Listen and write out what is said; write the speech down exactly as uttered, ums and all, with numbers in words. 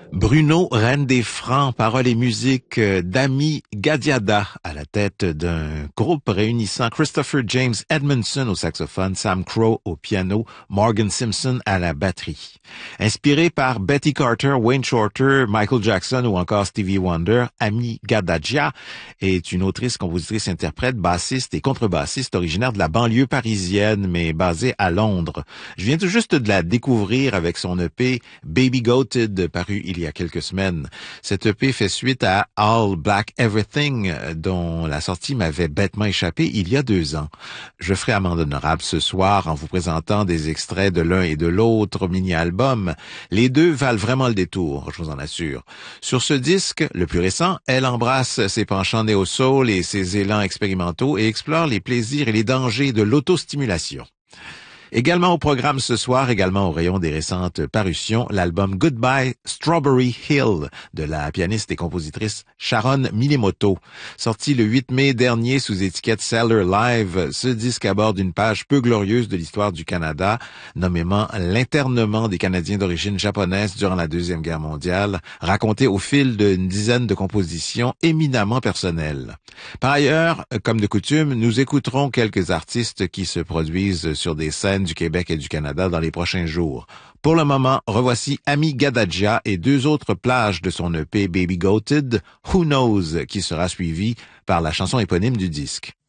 Bruno, reine des francs, paroles et musique d'Amy Gadiada à la tête d'un groupe réunissant Christopher James Edmondson au saxophone, Sam Crowe au piano, Morgan Simpson à la batterie. Inspiré par Betty Carter, Wayne Shorter, Michael Jackson ou encore Stevie Wonder, Amy Gadagia est une autrice, compositrice, interprète, bassiste et contrebassiste originaire de la banlieue parisienne mais basée à Londres. Je viens tout juste de la découvrir avec son E P Baby Goated paru il y a quelques semaines. Cette E P fait suite à All Black Everything, dont la sortie m'avait bêtement échappé il y a deux ans. Je ferai amende honorable ce soir en vous présentant des extraits de l'un et de l'autre mini-album. Les deux valent vraiment le détour, je vous en assure. Sur ce disque, le plus récent, elle embrasse ses penchants néo-soul et ses élans expérimentaux et explore les plaisirs et les dangers de l'autostimulation. Également au programme ce soir, également au rayon des récentes parutions, l'album Goodbye Strawberry Hill de la pianiste et compositrice Sharon Minemoto. Sorti le huit mai dernier sous étiquette Cellar Live, ce disque aborde une page peu glorieuse de l'histoire du Canada, nommément l'internement des Canadiens d'origine japonaise durant la Deuxième Guerre mondiale, raconté au fil d'une dizaine de compositions éminemment personnelles. Par ailleurs, comme de coutume, nous écouterons quelques artistes qui se produisent sur des scènes du Québec et du Canada dans les prochains jours. Pour le moment, revoici Amy Gadagia et deux autres plages de son E P Baby Goated, Who Knows, qui sera suivi par la chanson éponyme du disque.